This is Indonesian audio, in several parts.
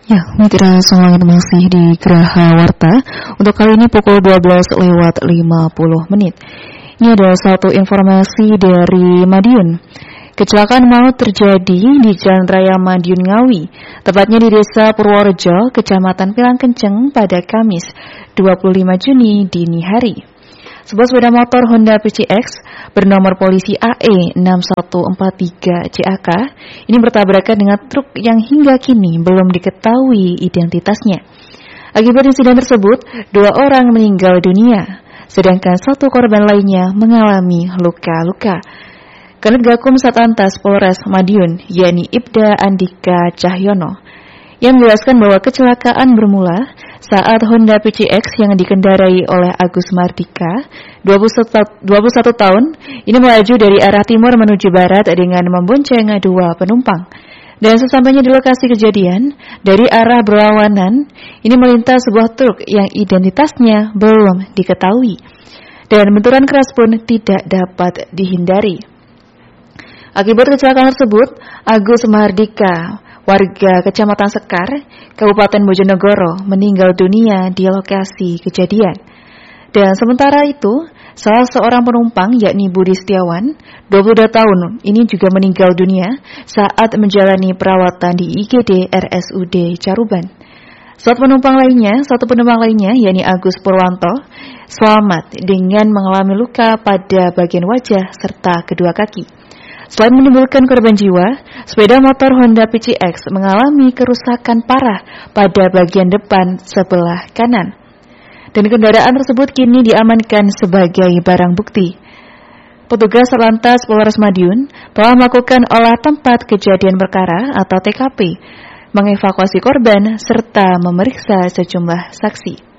Ya, mitra semuanya masih di Geraha Warta. Untuk kali ini pukul 12:50. Ini ada satu informasi dari Madiun. Kecelakaan maut terjadi di Jalan Raya Madiun Ngawi, tepatnya di Desa Purworejo, Kecamatan Pilangkenceng pada Kamis 25 Juni dini hari. Sebuah sepeda motor Honda PCX bernomor polisi AE 6143 CAK ini bertabrakan dengan truk yang hingga kini belum diketahui identitasnya. Akibat insiden tersebut, 2 orang meninggal dunia, sedangkan 1 korban lainnya mengalami luka-luka. Kanit Gakum Satlantas Polres Madiun, yakni Ibda Andika Cahyono, yang menjelaskan bahwa kecelakaan bermula saat Honda PCX yang dikendarai oleh Agus Mardika, 21 tahun, ini melaju dari arah timur menuju barat dengan membonceng 2 penumpang. Dan sesampainya di lokasi kejadian, dari arah berlawanan, ini melintas sebuah truk yang identitasnya belum diketahui. Dan benturan keras pun tidak dapat dihindari. Akibat kecelakaan tersebut, Agus Mardika, warga Kecamatan Sekar, Kabupaten Bojonegoro, meninggal dunia di lokasi kejadian. Dan sementara itu, salah seorang penumpang yakni Budi Setiawan, 22 tahun, ini juga meninggal dunia saat menjalani perawatan di IGD RSUD Caruban. Satu penumpang lainnya yakni Agus Purwanto, selamat dengan mengalami luka pada bagian wajah serta kedua kaki. Selain menimbulkan korban jiwa, sepeda motor Honda PCX mengalami kerusakan parah pada bagian depan sebelah kanan. Dan kendaraan tersebut kini diamankan sebagai barang bukti. Petugas Satlantas Polres Madiun telah melakukan olah tempat kejadian perkara atau TKP, mengevakuasi korban serta memeriksa sejumlah saksi.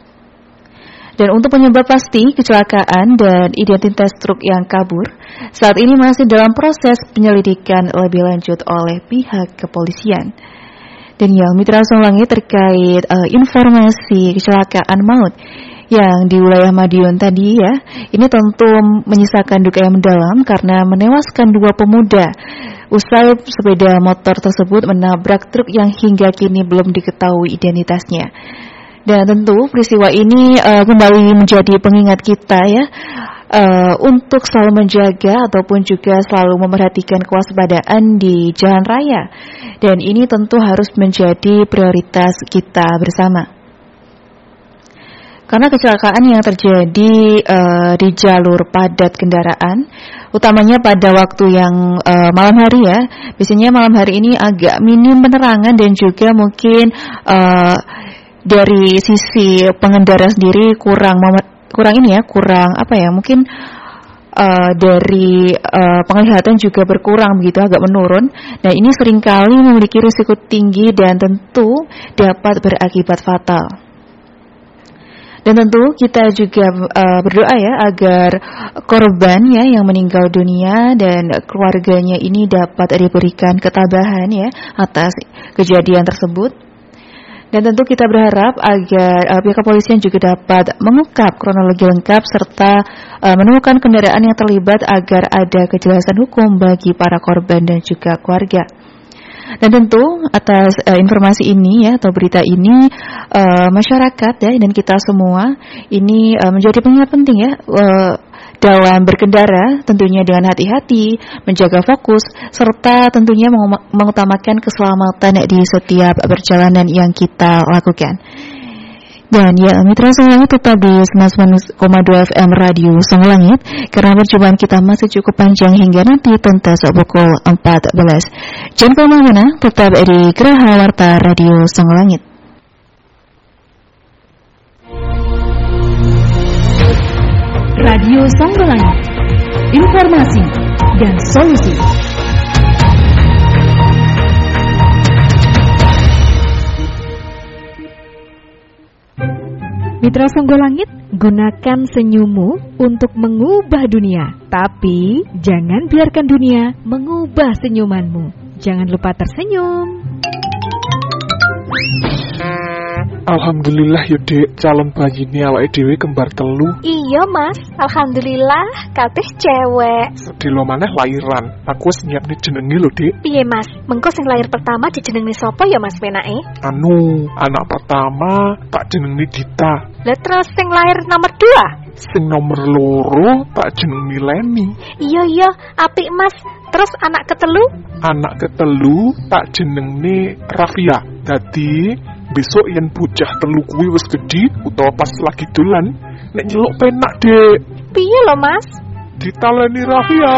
Dan untuk penyebab pasti kecelakaan dan identitas truk yang kabur, saat ini masih dalam proses penyelidikan lebih lanjut oleh pihak kepolisian. Dan yang mitra Songlangi terkait informasi kecelakaan maut yang di wilayah Madiun tadi ya, ini tentu menyisakan duka yang mendalam karena menewaskan 2 pemuda usai sepeda motor tersebut menabrak truk yang hingga kini belum diketahui identitasnya. Dan tentu peristiwa ini kembali menjadi pengingat kita ya, untuk selalu menjaga ataupun juga selalu memperhatikan kewaspadaan di jalan raya. Dan ini tentu harus menjadi prioritas kita bersama. Karena kecelakaan yang terjadi di jalur padat kendaraan, utamanya pada waktu yang malam hari ya, biasanya malam hari ini agak minim penerangan dan juga mungkin dari sisi pengendara sendiri kurang mungkin dari penglihatan juga berkurang begitu, agak menurun. Nah, ini seringkali memiliki risiko tinggi dan tentu dapat berakibat fatal. Dan tentu kita juga berdoa ya agar korban ya yang meninggal dunia dan keluarganya ini dapat diberikan ketabahan ya atas kejadian tersebut. Dan tentu kita berharap agar pihak kepolisian juga dapat mengungkap kronologi lengkap serta menemukan kendaraan yang terlibat agar ada kejelasan hukum bagi para korban dan juga keluarga. Dan tentu atas informasi ini ya atau berita ini masyarakat ya dan kita semua ini menjadi pengingat penting ya dalam berkendara tentunya dengan hati-hati, menjaga fokus, serta tentunya mengutamakan keselamatan di setiap perjalanan yang kita lakukan. Dan ya, mitra Songlangit tetap di 99,2 FM Radio Songlangit, karena perjumpaan kita masih cukup panjang hingga nanti tuntas pukul 14. Jangan kemana-mana, tetap di Geraha Warta Radio Songlangit. Radio Songlangit, informasi dan solusi. Mitra Songgolangit, gunakan senyummu untuk mengubah dunia, tapi jangan biarkan dunia mengubah senyumanmu. Jangan lupa tersenyum. Alhamdulillah ya Dek, calon bayi ini awake dhewe kembar telu. Iya Mas, alhamdulillah katih cewek. Sedelo maneh lairan. Aku wis nyiapne jenenge lho Dek. Piye Mas, mengko sing lahir pertama dijenengi sapa ya Mas penake? Anak pertama tak jenenge Dita. Lah terus sing lahir nomor 2? Sing nomor loro tak jenenge Leni. Iya, apik Mas. Terus anak ketelu? Anak ketelu tak jenenge Rafia. Dadi besok yen bocah telu kuwi wis gedhi utawa pas lagi dolan, nek nyeluk penak Dek. Piye lho Mas? Ditaleni Rafia.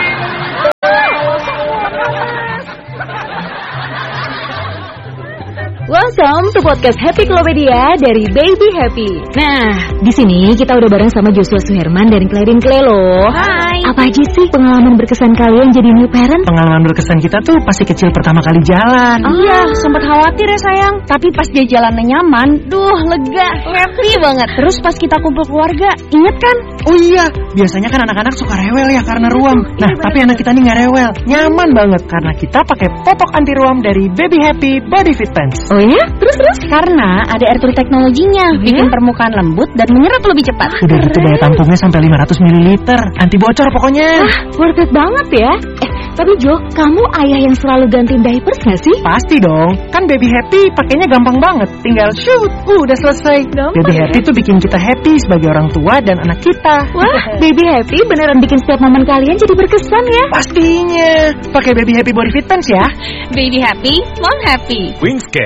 Welcome to podcast Happy Klopedia dari Baby Happy. Nah, di sini kita udah bareng sama Joshua Suherman dari Clarin Clay loh. Hai. Apa aja sih pengalaman berkesan kalian jadi new parent? Pengalaman berkesan kita tuh pasti kecil pertama kali jalan. Iya, sempat khawatir ya sayang. Tapi pas dia jalannya nyaman, lega, happy banget. Terus pas kita kumpul keluarga, inget kan? Oh iya, biasanya kan anak-anak suka rewel ya karena ruam. Nah, tapi anak kita nih nggak rewel, nyaman banget karena kita pakai popok anti ruam dari Baby Happy Body Fit Pants. Oh ya? Terus? Karena ada air tool teknologinya, bikin permukaan lembut dan menyerap lebih cepat. Udah gitu daya tampungnya sampai 500 ml, anti bocor pokoknya. Worth it banget ya. Tapi Jo, kamu ayah yang selalu gantiin diapers gak sih? Pasti dong, kan Baby Happy pakainya gampang banget, tinggal shoot, udah selesai. Baby Happy tuh bikin kita happy sebagai orang tua dan anak kita. Wah, Baby Happy beneran bikin setiap momen kalian jadi berkesan ya. Pastinya, pakai Baby Happy Body Fit Pants ya. Baby Happy, Mom Happy. Wingscan